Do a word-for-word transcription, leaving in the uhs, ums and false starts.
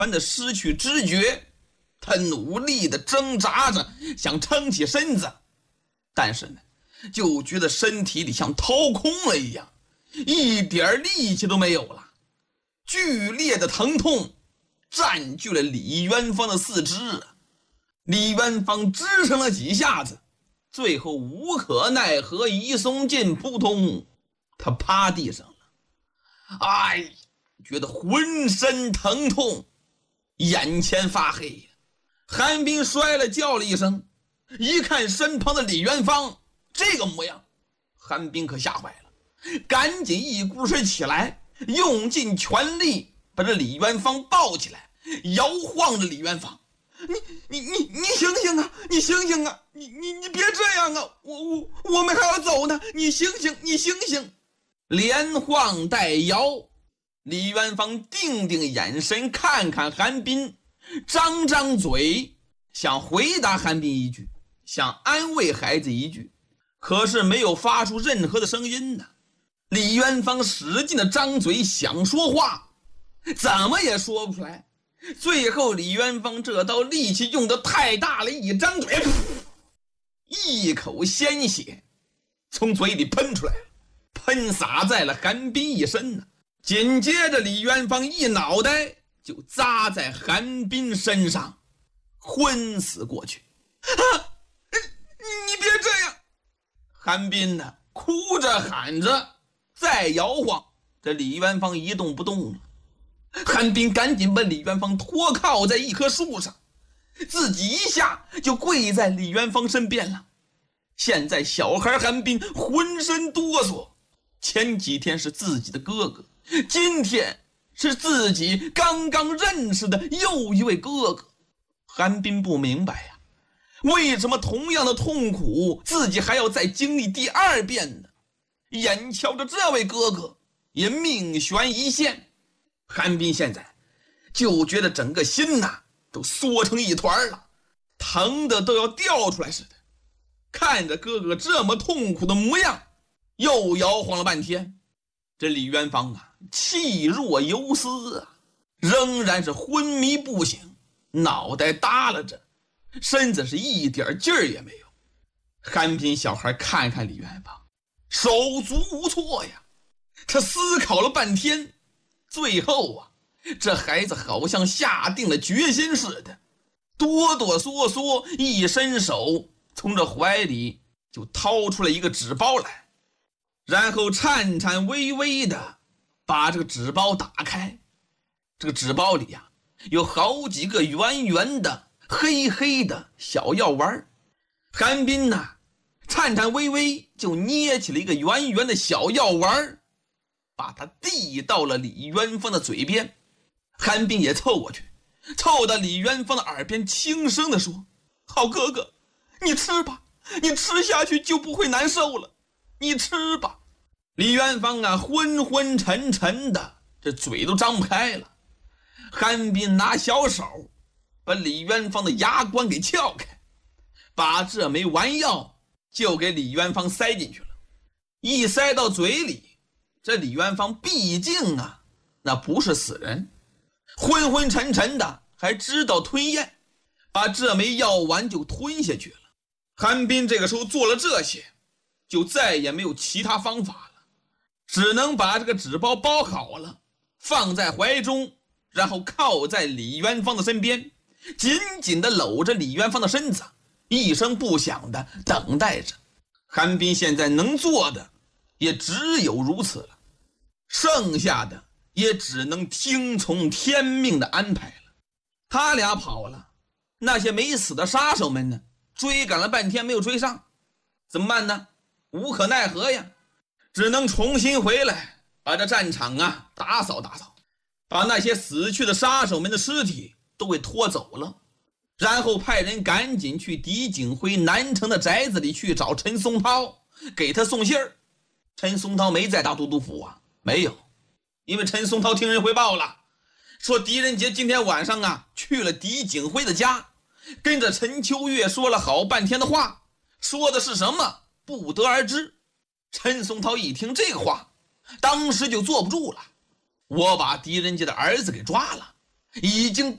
的失去知觉，他努力的挣扎着想撑起身子，但是呢就觉得身体里像掏空了一样，一点力气都没有了。剧烈的疼痛占据了李元芳的四肢，李元芳支撑了几下子，最后无可奈何，一松劲，扑通，他趴地上了。哎，觉得浑身疼痛，眼前发黑呀。韩冰摔了，叫了一声，一看身旁的李元芳这个模样，韩冰可吓坏了，赶紧一股身起来，用尽全力把这李元芳抱起来，摇晃着李元芳。你你你你醒醒啊！你醒醒啊！你你你别这样啊！我我我们还要走呢！你醒醒！你醒醒！连晃带摇，李元芳定定眼神看看韩冰，张张嘴想回答韩冰一句，想安慰孩子一句，可是没有发出任何的声音呢。李元芳使劲的张嘴想说话，怎么也说不出来。最后李元芳这道力气用得太大了，一张嘴，一口鲜血从嘴里喷出来了，喷洒在了韩冰一身呢。紧接着李元芳一脑袋就砸在韩冰身上，昏死过去。啊，你别这样！韩冰呢哭着喊着再摇晃，这李元芳一动不动了。韩冰赶紧把李元芳托靠在一棵树上，自己一下就跪在李元芳身边了。现在小孩韩冰浑身哆嗦，前几天是自己的哥哥，今天是自己刚刚认识的又一位哥哥。韩冰不明白呀，为什么同样的痛苦自己还要再经历第二遍呢？眼瞧着这位哥哥也命悬一线，韩冰现在就觉得整个心呐都缩成一团了，疼的都要掉出来似的。看着哥哥这么痛苦的模样，又摇晃了半天，这李元芳啊气若游丝啊，仍然是昏迷不醒，脑袋耷拉着，身子是一点劲儿也没有。韩冰小孩看看李元芳，手足无措呀。他思考了半天，最后啊，这孩子好像下定了决心似的，哆哆嗦嗦一伸手，从这怀里就掏出了一个纸包来，然后颤颤巍巍的把这个纸包打开。这个纸包里呀、啊，有好几个圆圆的黑黑的小药丸。韩冰呐、啊，颤颤巍巍就捏起了一个圆圆的小药丸，把它递到了李元芳的嘴边。韩冰也凑过去，凑到李元芳的耳边轻声地说：好哥哥，你吃吧，你吃下去就不会难受了，你吃吧。李元芳啊昏昏沉沉的，这嘴都张不开了。韩冰拿小手把李元芳的牙关给撬开，把这枚丸药就给李元芳塞进去了。一塞到嘴里，这李元芳毕竟啊那不是死人，昏昏沉沉的，还知道吞咽，把这枚药丸就吞下去了。韩冰这个时候做了这些，就再也没有其他方法了，只能把这个纸包包好了，放在怀中，然后靠在李元芳的身边，紧紧地搂着李元芳的身子，一声不响地等待着。韩冰现在能做的也只有如此了，剩下的也只能听从天命的安排了。他俩跑了，那些没死的杀手们呢，追赶了半天没有追上，怎么办呢？无可奈何呀，只能重新回来，把这战场啊打扫打扫，把那些死去的杀手们的尸体都给拖走了，然后派人赶紧去狄景辉南城的宅子里去找陈松涛，给他送信儿。陈松涛没在大都督府啊，没有，因为陈松涛听人汇报了，说狄仁杰今天晚上啊去了狄景辉的家，跟着陈秋月说了好半天的话，说的是什么不得而知。陈松涛一听这个话，当时就坐不住了，我把狄仁杰的儿子给抓了，已经